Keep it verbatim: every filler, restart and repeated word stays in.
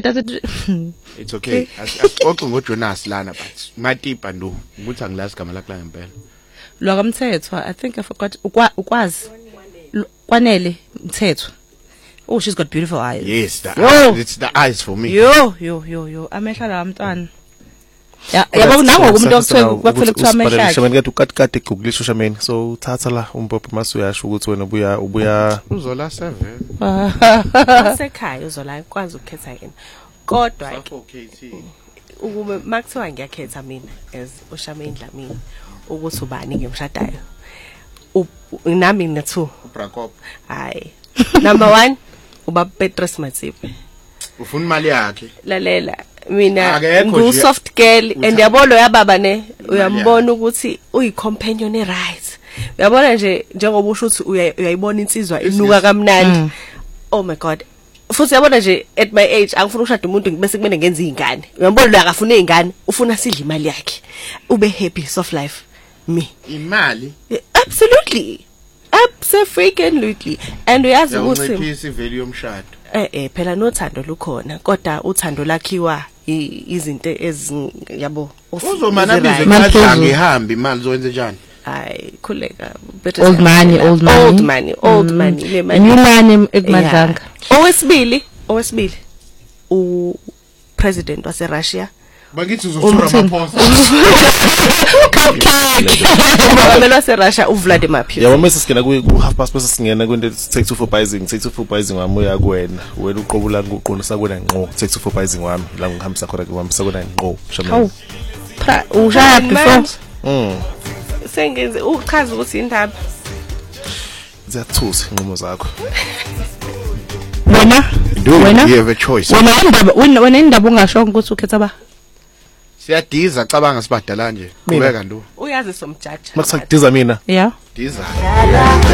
does it It's okay. Asixoxe ngoJonas lana but matipa ndo ukuthi angilazi igama lakhe ngempela. Lo kaMthetho I think I forgot ukwazi Kwanele Mthetho. Oh, she's got beautiful eyes. Yes, the eyes, it's the eyes for me. Yo, yo, yo, yo. Amehla la mntwana. Ya, yabo nango umuntu okuthiwa bakuphela kuthiwa amehla. Shaman ngathi ukati googlisha Shaman. So uthatha la umpopho masu yasho ukuthi wena ubuya ubuya uzola seven. Asekhaya uzola ikwazi ukukhetha yena. Kodwa ukube makuthiwa ngiyakhetha mina as uShaman Dlamini ukuthi ubani ngimshadayo. Nami na two. uBrakop. Hayi. Number one uba Petrus Masipe. Ufuna imali yakhe. Lalela mina ngu soft girl and yabona yababa ne uyambona ukuthi uyi companion right. Uyabona nje njengoba usho ukuthi uyayibona insizwa inuka kamnandi. Oh my god. Futhi yabona nje at my age angifuna ukushada umuntu bese kumele ngenze izingane. Uyambona lo akafuna izingane ufuna sidla imali yakhe. Ube happy soft life. Me. Imali? Absolutely. Absolutely. And uyazi ukuthi unciphisa ivalue yomshado. Eh eh phela nothando lukhona kodwa uthando lakhiwa izinto ezi yabo uzomana bize kadla ngihambi imali zowenze njani? Hayi khuleka old money old money old money old money le money new money ekumadlanga. Owesibili owesibili u president wase Russia bakithi uzothura amaphosa umamelo wase Russia uVladimir Putin. Yabo mase singena ku half past bese singena kwento take two for biasing take two for biasing wami uya kuwena wena uqobula ngoqonisa kwena ngqo take two for biasing wami la ngihambisa khona ngihambisa kwena ngqo Shaman. Oh ushaya before mm sengenze uchaza ukuthi indaba ziyathusa inqomo zakho wena wena you have a choice wena indaba wena indaba ungasho ukuthi ukhetha ba siyadiza cabanga sibadala nje qhubeka ndo uyazi somjaja makusakudiza mina yeah diza